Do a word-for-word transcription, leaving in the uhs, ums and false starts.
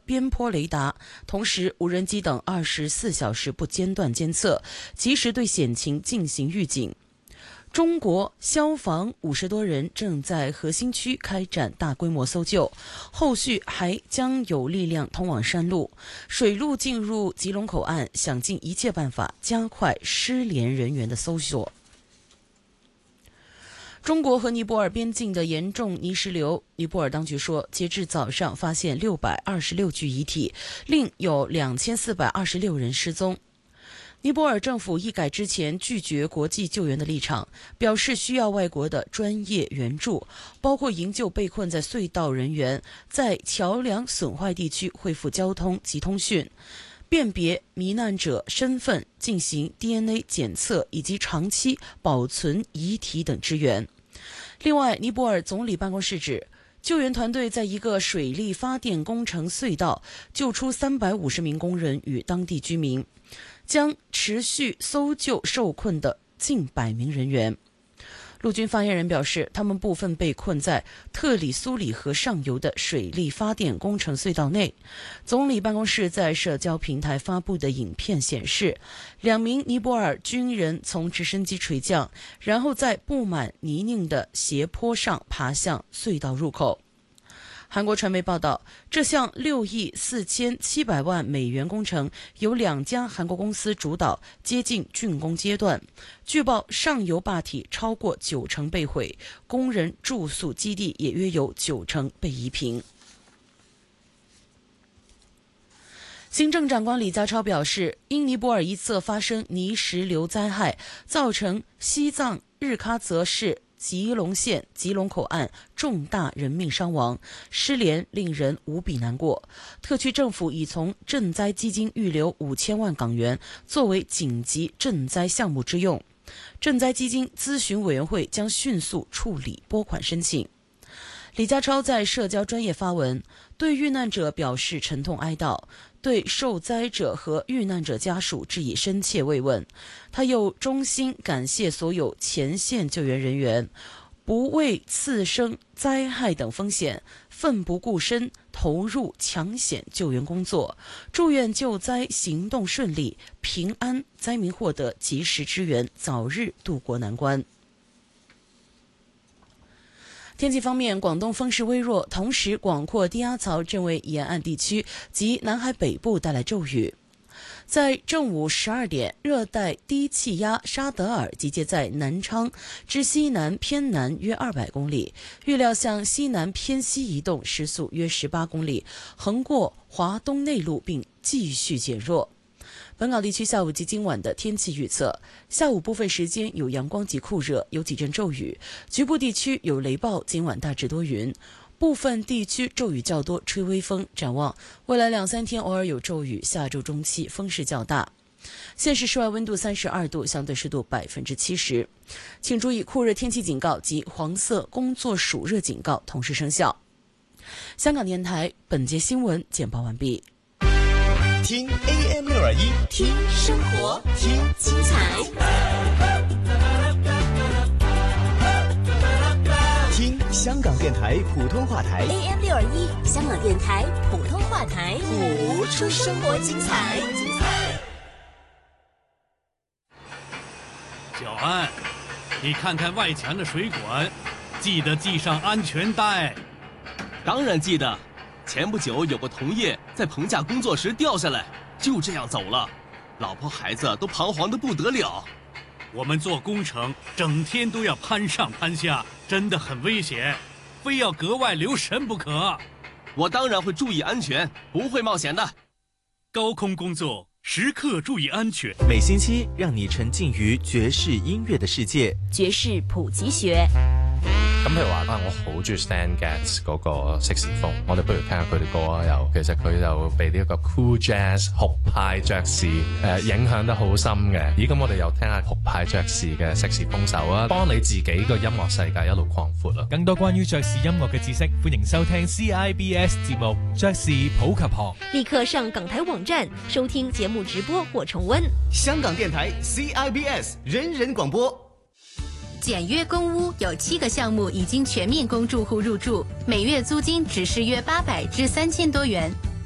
边坡雷达，同时无人机等二十四小时不间断监测，及时对险情进行预警。中国消防五十多人正在核心区开展大规模搜救，后续还将有力量通往山路、水路进入吉隆口岸，想尽一切办法加快失联人员的搜索。中国和尼泊尔边境的严重泥石流，尼泊尔当局说，截至早上发现六百二十六具遗体，另有两千四百二十六人失踪。尼泊尔政府一改之前拒绝国际救援的立场，表示需要外国的专业援助，包括营救被困在隧道人员，在桥梁损坏地区恢复交通及通讯，辨别罹难者身份，进行 D N A 检测以及长期保存遗体等支援。另外，尼泊尔总理办公室指，救援团队在一个水力发电工程隧道救出三百五十名工人与当地居民，将持续搜救受困的近百名人员。陆军发言人表示，他们部分被困在特里苏里河上游的水力发电工程隧道内。总理办公室在社交平台发布的影片显示，两名尼泊尔军人从直升机垂降，然后在布满泥泞的斜坡上爬向隧道入口。韩国传媒报道，这项六亿四千七百万美元工程由两家韩国公司主导，接近竣工阶段。据报，上游坝体超过九成被毁，工人住宿基地也约有九成被夷平。行政长官李家超表示，因尼泊尔一侧发生泥石流灾害，造成西藏日喀则市吉隆县吉隆口岸重大人命伤亡，失联令人无比难过。特区政府已从赈灾基金预留五千万港元作为紧急赈灾项目之用，赈灾基金咨询委员会将迅速处理拨款申请。李家超在社交专业发文，对遇难者表示沉痛哀悼，对受灾者和遇难者家属致以深切慰问。他又衷心感谢所有前线救援人员，不畏次生灾害等风险，奋不顾身投入抢险救援工作，祝愿救灾行动顺利、平安，灾民获得及时支援，早日渡过难关。天气方面，广东风势微弱，同时广阔低压槽正为沿岸地区及南海北部带来骤雨。在正午十二点，热带低气压沙德尔集结在南昌之西南偏南约二百公里，预料向西南偏西移动，时速约十八公里，横过华东内陆并继续减弱。本港地区下午及今晚的天气预测：下午部分时间有阳光及酷热，有几阵骤雨，局部地区有雷暴，今晚大致多云，部分地区骤雨较多，吹微风。展望未来两三天偶尔有骤雨，下周中期风势较大。现时室外温度三十二度，相对湿度百分之七十。请注意酷热天气警告及黄色工作暑热警告同时生效。香港电台本节新闻简报完毕。 听 A M 六二一， 听生活，听精彩， 听香港电台普通话台 A M 六二一，香港电台普通话台， 谱出生活精彩。 小安，你看看外墙的水管，记得系上安全带。 当然记得。前不久有个同业在棚架工作时掉下来，就这样走了，老婆孩子都彷徨得不得了。 我们做工程整天都要攀上攀下，真的很危险，非要格外留神不可。 我当然会注意安全，不会冒险的。 高空工作时刻注意安全。 每星期让你沉浸於爵士音樂的世界。 爵士普及學。 咁譬如話啊，我好中意 Stan Getz 嗰個色士風，我哋不如聽下佢哋歌啊。又其實佢就被呢一個 cool jazz 酷派爵士誒影響得好深嘅。咦，咁我哋又聽下酷派爵士嘅色士風手啊，幫你自己個音樂世界一路擴闊啊。 更多關於爵士音樂嘅知識，歡迎收聽 C I B S 節目《爵士普及學》。 立刻上港台網站收聽節目直播或重溫。 香港電台 C I B S 人人廣播。 簡約公屋有七個項目已經全面供住戶入住，每月租金只是約八百至三千多元。